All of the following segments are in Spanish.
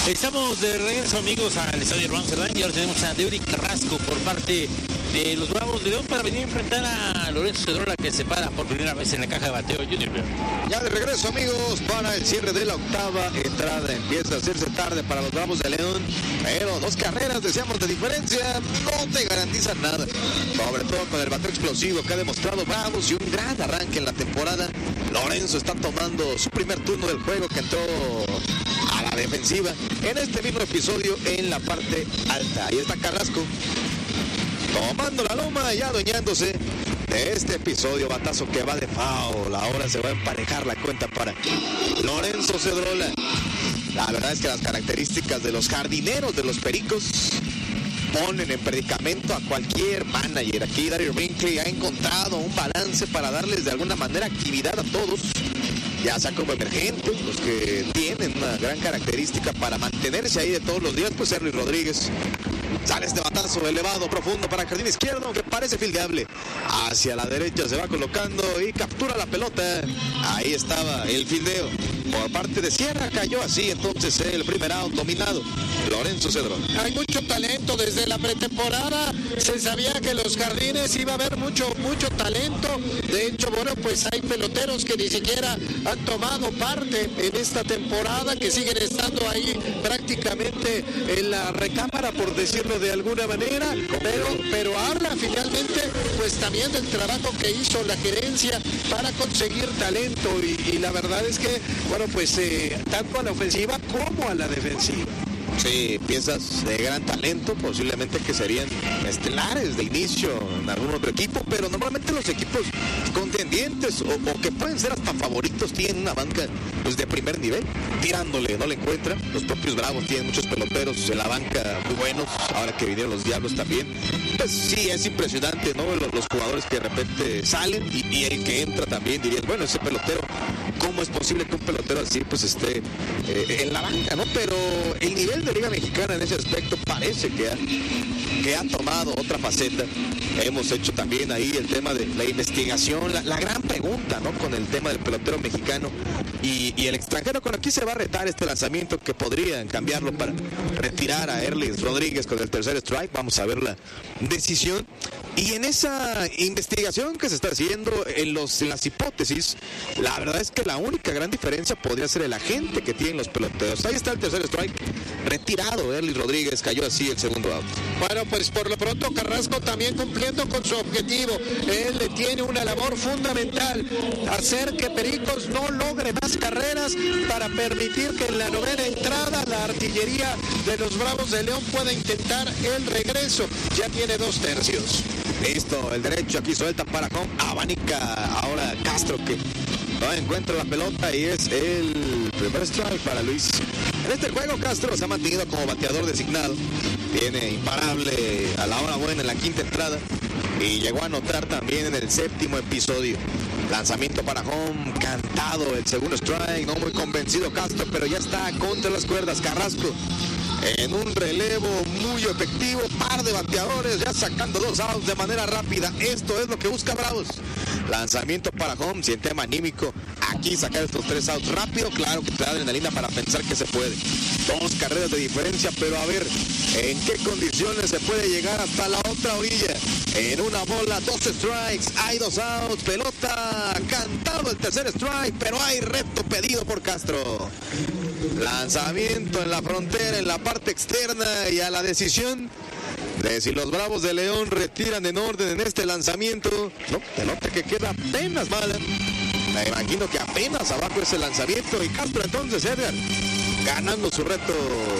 Estamos de regreso, amigos, al estadio Hermano Cerdán, y ahora tenemos a Deuri Carrasco por parte de los Bravos de León para venir a enfrentar a Lorenzo Cedrola, que se para por primera vez en la caja de bateo. Junior. Ya de regreso, amigos, para el cierre de la octava entrada. Empieza a hacerse tarde para los Bravos de León, pero 2 carreras, decíamos, de diferencia no te garantizan nada, sobre todo con el bateo explosivo que ha demostrado Bravos y un gran arranque en la temporada. Lorenzo está tomando su primer turno del juego, que entró a la defensiva en este mismo episodio en la parte alta. Ahí está Carrasco tomando la loma y adueñándose de este episodio. Batazo que va de foul. Ahora se va a emparejar la cuenta para Lorenzo Cedrola. La verdad es que las características de los jardineros de los Pericos ponen en predicamento a cualquier manager. Aquí Daryl Brinkley ha encontrado un balance para darles de alguna manera actividad a todos, ya sea como emergentes, los que tienen una gran característica para mantenerse ahí de todos los días, pues Erly Rodríguez. Sale este batazo elevado, profundo para el jardín izquierdo, que parece fildeable. Hacia la derecha se va colocando y captura la pelota. Ahí estaba el fildeo por parte de Sierra, cayó así entonces el primer out dominado. Lorenzo Cedrola. Hay mucho talento desde la pretemporada. Se sabía que los jardines iba a haber mucho talento. De hecho, bueno, pues hay peloteros que ni siquiera han tomado parte en esta temporada, que siguen estando ahí prácticamente en la recámara, por decirlo de alguna manera, pero habla finalmente pues también del trabajo que hizo la gerencia para conseguir talento, y la verdad es que, bueno, pues tanto a la ofensiva como a la defensiva. Sí, piezas de gran talento, posiblemente que serían estelares de inicio en algún otro equipo, pero normalmente los equipos contendientes o que pueden ser hasta favoritos tienen una banca pues de primer nivel, tirándole, no le encuentran. Los propios Bravos tienen muchos peloteros en la banca muy buenos, ahora que vinieron los Diablos también. Pues sí, es impresionante, ¿no? Los jugadores que de repente salen y el que entra también, dirían, bueno, ese pelotero, ¿cómo es posible que un pelotero así pues esté en la banca, ¿no? Pero el nivel de Liga Mexicana en ese aspecto parece que ha tomado otra faceta. Hemos hecho también ahí el tema de la investigación, la gran pregunta, ¿no? Con el tema del pelotero mexicano y el extranjero. Con aquí se va a retar este lanzamiento que podrían cambiarlo para retirar a Erly Rodríguez con el tercer strike. Vamos a ver la decisión. Y en esa investigación que se está haciendo, en las hipótesis, la verdad es que la única gran diferencia podría ser el agente que tienen los peloteros. Ahí está el tercer strike, retirado Erly Rodríguez, cayó así el segundo out. Bueno, pues por lo pronto Carrasco también cumpliendo con su objetivo. Él tiene una labor fundamental, hacer que Pericos no logre más carreras para permitir que en la novena entrada la artillería de los Bravos de León pueda intentar el regreso. Ya tiene 2/3. Listo, el derecho aquí suelta para home, abanica ahora Castro, que no encuentra la pelota y es el primer strike para Luis. En este juego Castro se ha mantenido como bateador designado, tiene imparable a la hora buena en la quinta entrada y llegó a anotar también en el séptimo episodio. Lanzamiento para home, cantado el segundo strike, no muy convencido Castro, pero ya está contra las cuerdas. Carrasco en un relevo muy efectivo, par de bateadores ya sacando 2 outs de manera rápida. Esto es lo que busca Bravos. Lanzamiento para home, sin tema anímico, aquí sacar estos 3 outs rápido, claro que te da adrenalina para pensar que se puede. 2 carreras de diferencia, pero a ver en qué condiciones se puede llegar hasta la otra orilla. En una bola, 2 strikes, hay 2 outs, pelota, cantado el tercer strike, pero hay reto pedido por Castro. Lanzamiento en la frontera, en la parte externa, y a la decisión de si los Bravos de León retiran en orden en este lanzamiento. No, pelota que queda apenas mala. Me imagino que apenas abajo ese lanzamiento, y Castro entonces, Edgar, ganando su reto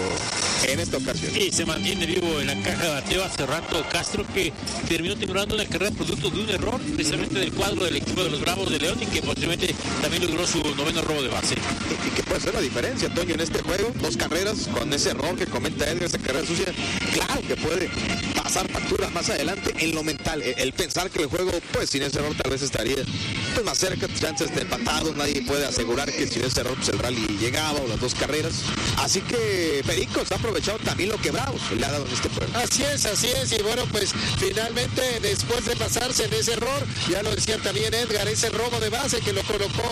en esta ocasión. Y se mantiene vivo en la caja de bateo hace rato Castro, que terminó terminando una carrera producto de un error precisamente del cuadro del equipo de los Bravos de León, y que posteriormente también logró su 9º robo de base. Y que puede ser la diferencia, Toño, en este juego. 2 carreras con ese error que comenta Edgar, esa carrera sucia. Claro que puede pasar factura más adelante en lo mental. El pensar que el juego, pues sin ese error tal vez estaría pues más cerca, chances de empatados. Nadie puede asegurar que sin ese error pues el rally llegaba, o las 2 carreras. Así que Pericos ha aprovechado también lo que Bravos le ha dado en este juego. Así es, y bueno, pues finalmente después de pasarse en ese error, ya lo decía también Edgar, ese robo de base que lo colocó